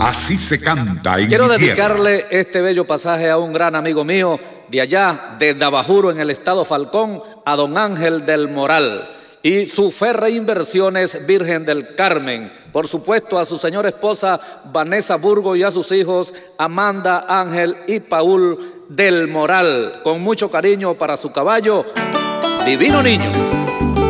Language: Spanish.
Así se canta en Quiero mi tierra. dedicarle este bello pasaje a un gran amigo mío de allá, de Navajuro, en el estado Falcón, a don Ángel del Moral y su Ferre Inversiones Virgen del Carmen. Por supuesto, a su señora esposa Vanessa Burgo y a sus hijos Amanda, Ángel y Paul del Moral. Con mucho cariño para su caballo, Divino Niño.